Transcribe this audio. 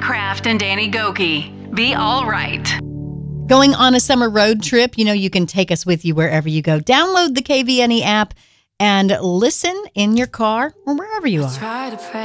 Kraft and Danny Gokey. Be all right. Going on a summer road trip, you can take us with you wherever you go. Download the KVNE app and listen in your car or wherever you are.